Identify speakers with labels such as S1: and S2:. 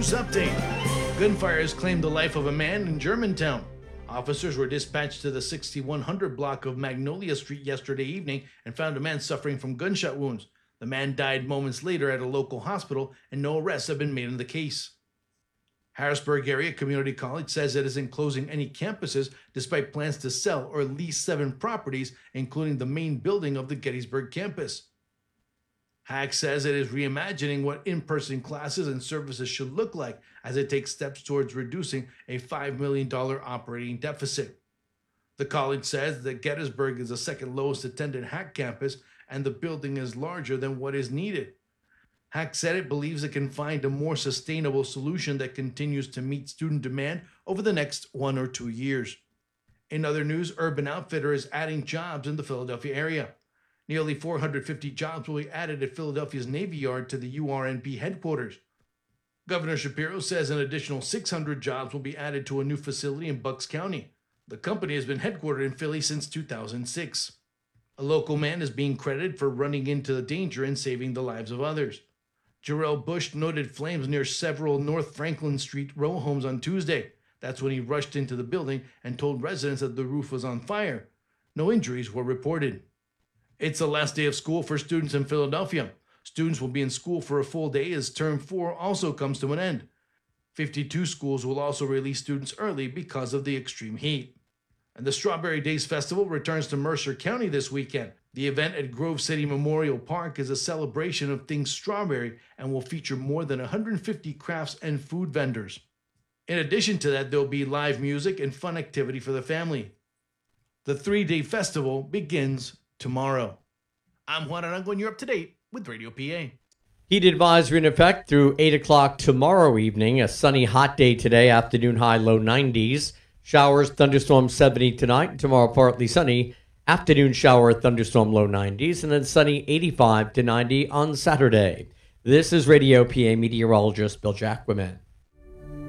S1: News update. Gunfires claimed the life of a man in Germantown. Officers were dispatched to the 6100 block of Magnolia Street yesterday evening and found a man suffering from gunshot wounds. The man died moments later at a local hospital, and no arrests have been made in the case. Harrisburg Area Community College says it isn't closing any campuses despite plans to sell or lease 7 properties, including the main building of the Gettysburg campus. HAC says it is reimagining what in-person classes and services should look like as it takes steps towards reducing a $5 million operating deficit. The college says that Gettysburg is the second lowest attended HAC campus and the building is larger than what is needed. HAC said it believes it can find a more sustainable solution that continues to meet student demand over the next 1 or 2 years. In other news, Urban Outfitters is adding jobs in the Philadelphia area. Nearly 450 jobs will be added at Philadelphia's Navy Yard to the URNP headquarters. Governor Shapiro says an additional 600 jobs will be added to a new facility in Bucks County. The company has been headquartered in Philly since 2006. A local man is being credited for running into the danger and saving the lives of others. Jarrell Bush noted flames near several North Franklin Street row homes on Tuesday. That's when he rushed into the building and told residents that the roof was on fire. No injuries were reported. It's the last day of school for students in Philadelphia. Students will be in school for a full day as Term 4 also comes to an end. 52 schools will also release students early because of the extreme heat. And the Strawberry Days Festival returns to Mercer County this weekend. The event at Grove City Memorial Park is a celebration of things strawberry and will feature more than 150 crafts and food vendors. In addition to that, there will be live music and fun activity for the family. The 3-day festival begins tomorrow. I'm Juan Arango, and you're up to date with Radio PA.
S2: Heat advisory in effect through 8 o'clock tomorrow evening. A sunny, hot day today, afternoon high, low 90s. Showers, thunderstorms 70 tonight. Tomorrow, partly sunny. Afternoon shower, thunderstorm, low 90s. And then sunny, 85 to 90 on Saturday. This is Radio PA meteorologist Bill Jacquemin.